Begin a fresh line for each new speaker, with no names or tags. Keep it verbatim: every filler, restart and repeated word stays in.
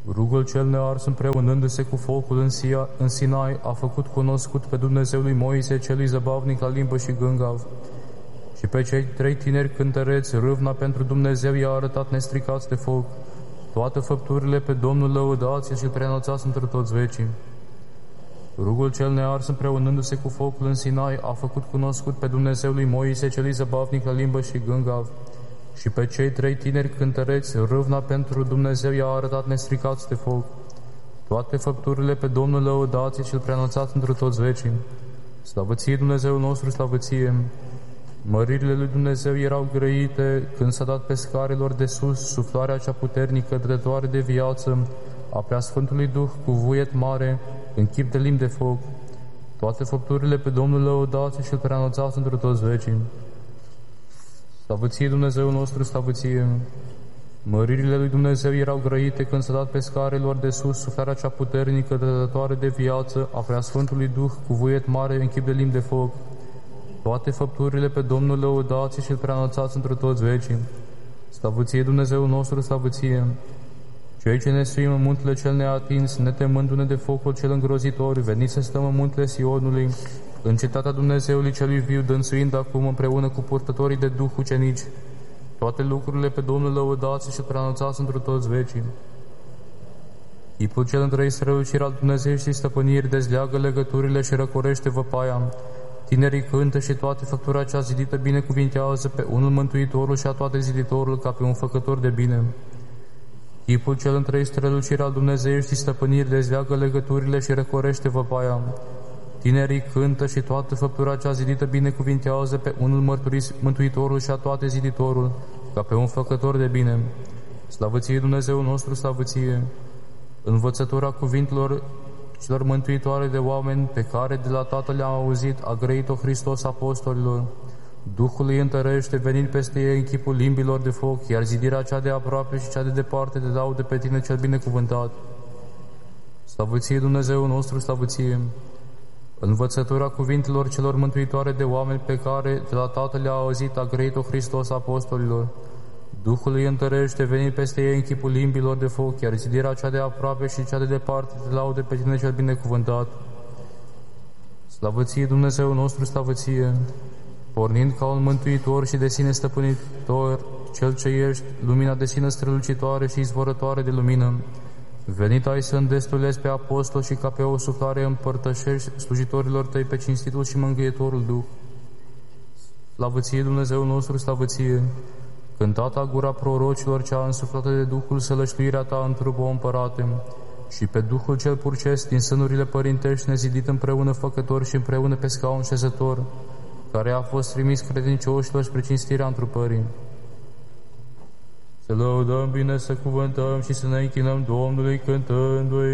Rugul cel nears, împreunându-se cu focul în, Sia, în Sinai, a făcut cunoscut pe Dumnezeu lui Moise, celui zăbavnic la limbă și gângav. Și pe cei trei tineri cântăreți, râvna pentru Dumnezeu i-a arătat nestricați de foc. Toate făpturile pe Domnul lăudați și preanățați într toți vecii. Rugul cel nears, împreunându-se cu focul în Sinai, a făcut cunoscut pe Dumnezeu lui Moise, celui zăbavnic la limbă și gângav. Și pe cei trei tineri cântăreți, râvna pentru Dumnezeu i-a arătat nestricați de foc. Toate făpturile pe Domnul lăudați și îl preanățați într toți vecii. Slavă ție, Dumnezeul nostru, slavă ție! Măririle lui Dumnezeu erau grăite când s-a dat pescarilor de sus suflarea cea puternică, dătătoare de viață, a Preasfântului Duh cu vuiet mare, în chip de limbi de foc. Toate făpturile pe Domnul lăudați și îl preanățați într toți vecii. Slavă ție, Dumnezeul nostru, slavă ție! Măririle lui Dumnezeu erau grăite când s-a dat pescarilor de sus suflarea cea puternică, dătătoare de viață, a Preasfântului Duh cu vuiet mare, în chip de limbi de foc. Toate făpturile pe Domnul lăudați și îl preanățați într toți vecii. Slavă ție, Dumnezeul nostru, slavă ție! Cei ce ne suim în muntele cel neatins, netemându-ne de focul cel îngrozitor, veniți să stăm în muntele Sionului, în cetatea Dumnezeului celui viu, dânsuind acum împreună cu purtătorii de Duh ucenici. Toate lucrurile pe Domnul lăudați și îl preanățați într toți vecii. Chipul cel întrei străluciri al Dumnezeu și stăpâniri dezleagă legăturile și răcorește văpaia. Tinerii cântă și toate făptura cea zidită binecuvintează pe unul Mântuitorul și a toate ziditorul ca pe un făcător de bine. Chipul cel întrei străluciri al Dumnezeu și stăpâniri dezleagă legăturile și răcorește văpaia. Tinerii cântă și toată făptura cea zidită binecuvintează pe unul Mântuitorul și a toate ziditorul ca pe un făcător de bine. Slavă ție, Dumnezeul nostru, slavă ție! Învățătura cuvintelor celor mântuitoare de oameni pe care de la Tatăl le-am auzit, a grăit-o Hristos apostolilor. Duhul îi întărește, venind peste ei în chipul limbilor de foc, iar zidirea cea de aproape și cea de departe te laudă pe tine cel binecuvântat. Slavă ție, Dumnezeul nostru, slavă ție! Învățătura cuvintelor celor mântuitoare de oameni pe care de la Tatăl le-a auzit, a grăit-o Hristos apostolilor. Duhul îi întărește, venind peste ei în chipul limbilor de foc, iar zidirea cea de aproape și cea de departe te laude pe tine cel binecuvântat. Slavă ție, Dumnezeul nostru, slavă ție! Pornind ca un mântuitor și de sine stăpânitor, cel ce ești, lumina de sine strălucitoare și izvorătoare de lumină, venit ai să îndestulezi pe apostol și ca pe o suflare împărtășești slujitorilor tăi pe cinstitul și mângâietorul Duh. Slavă ție, Dumnezeul nostru, slavă ție! Cântata gura prorocilor cea însuflată de Duhul sălășluirea ta în trup, o împărate, și pe Duhul cel purcesc din sânurile părintești nezidit împreună făcător și împreună pe scaun șezător, care a fost trimis credincioșilor spre cinstirea întrupării. Să lăudăm bine, să cuvântăm și să ne închinăm Domnului cântându-i.